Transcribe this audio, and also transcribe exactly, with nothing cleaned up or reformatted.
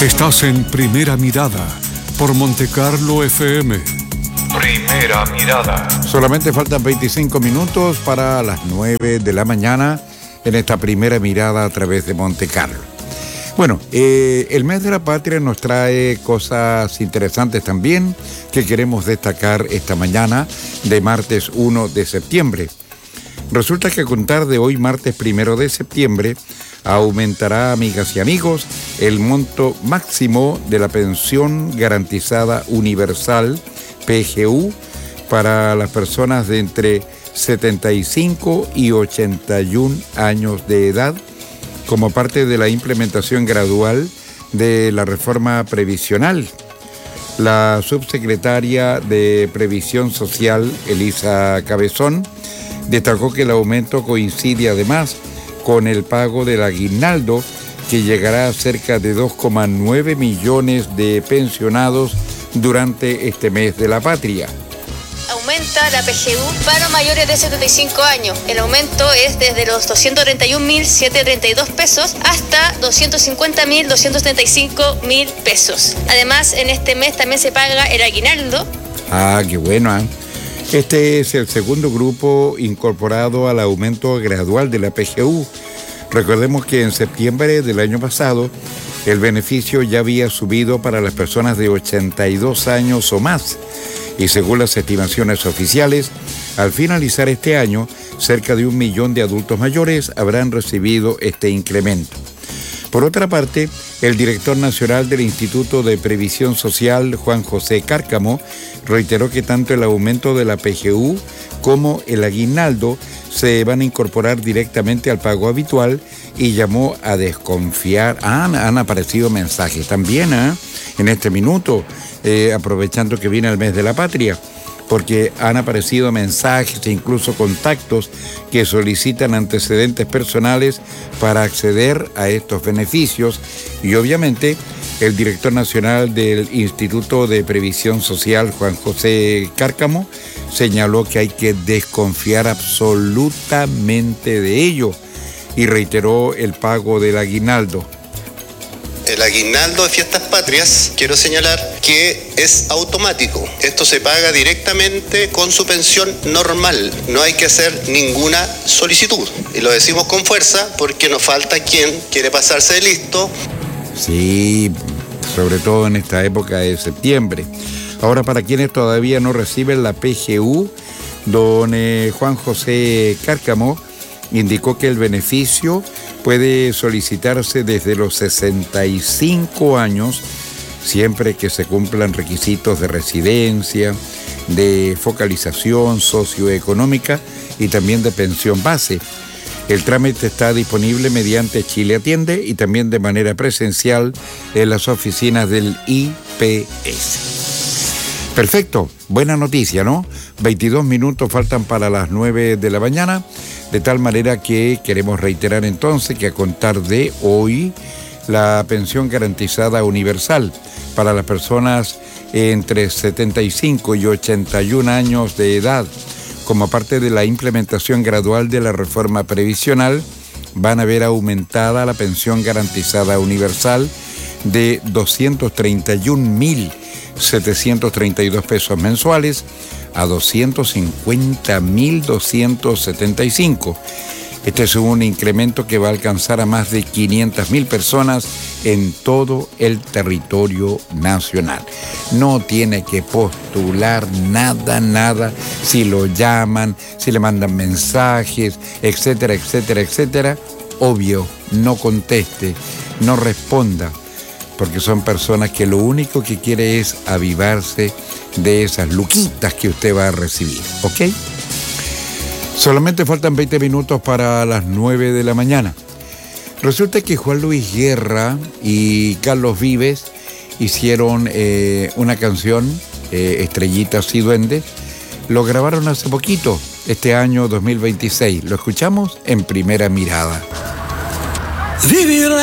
Estás en Primera Mirada por Montecarlo F M. Primera Mirada. Solamente faltan veinticinco minutos para las nueve de la mañana en esta Primera Mirada a través de Montecarlo. Bueno, eh, el mes de la patria nos trae cosas interesantes también que queremos destacar esta mañana de martes primero de septiembre. Resulta que a contar de hoy, martes primero de septiembre, aumentará, amigas y amigos, el monto máximo de la pensión garantizada universal, P G U, para las personas de entre setenta y cinco y ochenta y un años de edad, como parte de la implementación gradual de la reforma previsional. La subsecretaria de Previsión Social, Elisa Cabezón, destacó que el aumento coincide además con el pago del aguinaldo, que llegará a cerca de dos coma nueve millones de pensionados durante este mes de la patria. Aumenta la P G U para mayores de setenta y cinco años. El aumento es desde los doscientos treinta y un mil setecientos treinta y dos pesos hasta doscientos cincuenta mil doscientos treinta y cinco mil pesos. Además, en este mes también se paga el aguinaldo. Ah, qué bueno, ¿eh? Este es el segundo grupo incorporado al aumento gradual de la P G U. Recordemos que en septiembre del año pasado el beneficio ya había subido para las personas de ochenta y dos años o más. Y según las estimaciones oficiales, al finalizar este año, cerca de un millón de adultos mayores habrán recibido este incremento. Por otra parte, el director nacional del Instituto de Previsión Social, Juan José Cárcamo, reiteró que tanto el aumento de la P G U como el aguinaldo se van a incorporar directamente al pago habitual y llamó a desconfiar. Ah, han aparecido mensajes también ¿eh? en este minuto, eh, aprovechando que viene el mes de la patria, porque han aparecido mensajes e incluso contactos que solicitan antecedentes personales para acceder a estos beneficios y obviamente el director nacional del Instituto de Previsión Social, Juan José Cárcamo, señaló que hay que desconfiar absolutamente de ello y reiteró el pago del aguinaldo. El aguinaldo de Fiestas Patrias, quiero señalar que es automático. Esto se paga directamente con su pensión normal. No hay que hacer ninguna solicitud. Y lo decimos con fuerza porque nos falta quien quiere pasarse de listo. Sí, sobre todo en esta época de septiembre. Ahora, para quienes todavía no reciben la P G U, don eh, Juan José Cárcamo indicó que el beneficio puede solicitarse desde los sesenta y cinco años, siempre que se cumplan requisitos de residencia, de focalización socioeconómica y también de pensión base. El trámite está disponible mediante Chile Atiende y también de manera presencial en las oficinas del I P S. Perfecto, buena noticia, ¿no? veintidós minutos faltan para las nueve de la mañana, de tal manera que queremos reiterar entonces que a contar de hoy, la pensión garantizada universal para las personas entre setenta y cinco y ochenta y un años de edad, como parte de la implementación gradual de la reforma previsional, van a ver aumentada la pensión garantizada universal de doscientos treinta y un mil setecientos treinta y dos pesos mensuales a doscientos cincuenta mil doscientos setenta y cinco. Este es un incremento que va a alcanzar a más de quinientas mil personas en todo el territorio nacional. No tiene que postular nada, nada, si lo llaman, si le mandan mensajes, etcétera, etcétera, etcétera. Obvio, no conteste, no responda, porque son personas que lo único que quiere es avivarse de esas luquitas que usted va a recibir, ¿ok? Solamente faltan veinte minutos para las nueve de la mañana. Resulta que Juan Luis Guerra y Carlos Vives hicieron eh, una canción, eh, Estrellitas y Duendes. Lo grabaron hace poquito, este año dos mil veintiséis. Lo escuchamos en Primera Mirada. Vivir